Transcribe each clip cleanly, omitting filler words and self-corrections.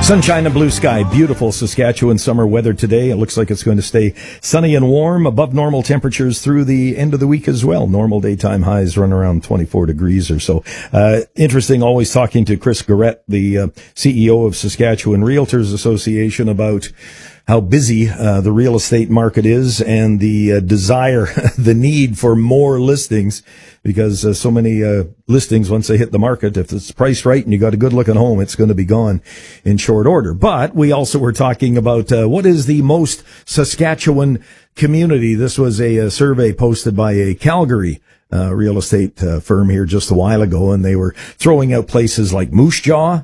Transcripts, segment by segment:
Sunshine and blue sky, beautiful Saskatchewan summer weather today. It looks like it's going to stay sunny and warm, above normal temperatures through the end of the week as well. Normal daytime highs run around 24 degrees or so. Interesting, always talking to Chris Garrett, the CEO of Saskatchewan Realtors Association, about how busy the real estate market is and the desire, the need for more listings, because so many listings, once they hit the market, if it's priced right and you got a good looking home, it's going to be gone in short order. But we also were talking about what is the most Saskatchewan community. This was a survey posted by a Calgary real estate firm here just a while ago, and they were throwing out places like Moose Jaw,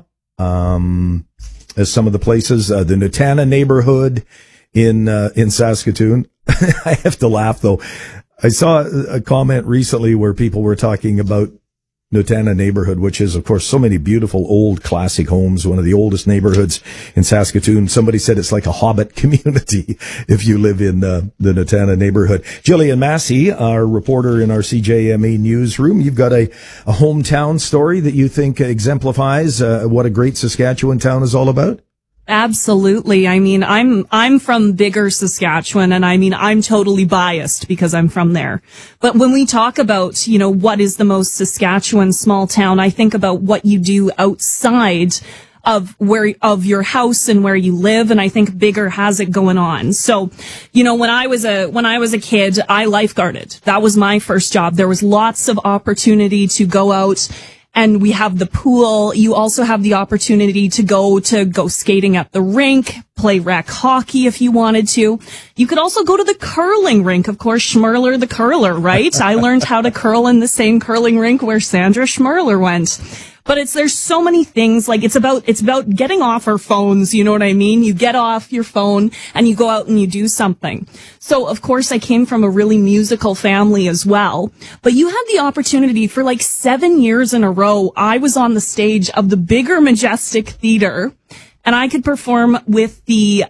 as some of the places, the Nutana neighborhood in Saskatoon. I have to laugh though. I saw a comment recently where people were talking about Nutana neighborhood, which is, of course, so many beautiful old classic homes, one of the oldest neighborhoods in Saskatoon. Somebody said it's like a Hobbit community if you live in the Nutana neighborhood. Jillian Massey, our reporter in our CJME newsroom, you've got a hometown story that you think exemplifies what a great Saskatchewan town is all about? Absolutely. I mean, I'm from Biggar, Saskatchewan, and I mean, I'm totally biased because I'm from there. But when we talk about, you know, what is the most Saskatchewan small town, I think about what you do outside of your house and where you live, and I think Biggar has it going on. So, you know, when I was a kid, I lifeguarded. That was my first job. There was lots of opportunity to go out. And we have the pool. You also have the opportunity to go skating at the rink, play rec hockey if you wanted to. You could also go to the curling rink. Of course, Schmerler the curler, right? I learned how to curl in the same curling rink where Sandra Schmerler went. But there's so many things, like it's about getting off our phones, you know what I mean? You get off your phone and you go out and you do something. So, of course, I came from a really musical family as well. But you had the opportunity for like 7 years in a row. I was on the stage of the Biggar Majestic Theatre, and I could perform with the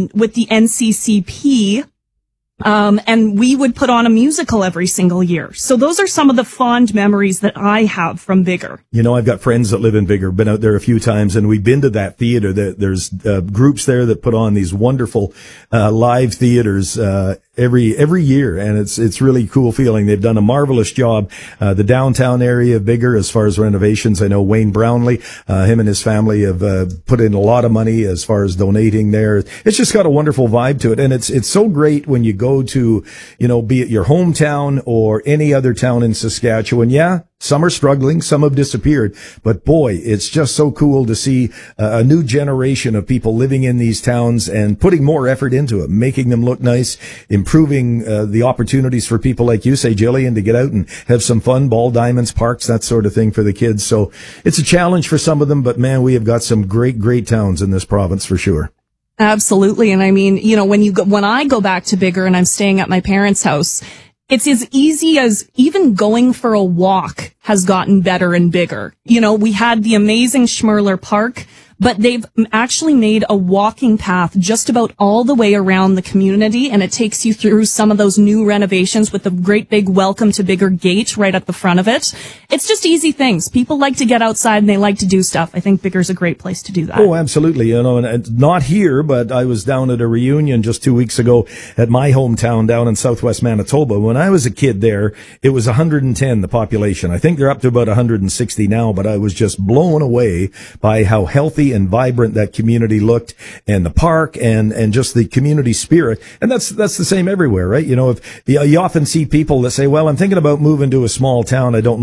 NCCP. And we would put on a musical every single year. So those are some of the fond memories that I have from Biggar. You know, I've got friends that live in Biggar, been out there a few times, and we've been to that theater. There's groups there that put on these wonderful live theaters every year, and it's really cool feeling. They've done a marvelous job. The downtown area of Biggar, as far as renovations, I know Wayne Brownlee, him and his family have put in a lot of money as far as donating there. It's just got a wonderful vibe to it, and it's so great when you go to, you know, be it your hometown or any other town in Saskatchewan. Yeah, some are struggling, some have disappeared, but boy, it's just so cool to see a new generation of people living in these towns and putting more effort into it, making them look nice, improving the opportunities for people like you, say, Jillian, to get out and have some fun, ball diamonds, parks, that sort of thing for the kids. So it's a challenge for some of them, but man, we have got some great towns in this province for sure. Absolutely. And I mean, you know, when I go back to Biggar and I'm staying at my parents' house, it's as easy as even going for a walk has gotten better in Biggar. You know, we had the amazing Schmerler Park, but they've actually made a walking path just about all the way around the community, and it takes you through some of those new renovations with a great big welcome to Biggar gate right at the front of it. It's just easy things. People like to get outside and they like to do stuff. I think Biggar's a great place to do that. Oh, absolutely. You know, and not here, but I was down at a reunion just 2 weeks ago at my hometown down in southwest Manitoba. When I was a kid there, it was 110, the population. I think they're up to about 160 now, but I was just blown away by how healthy and vibrant that community looked, and the park and just the community spirit. And that's the same everywhere, right? You know, if you often see people that say, well, I'm thinking about moving to a small town. I don't know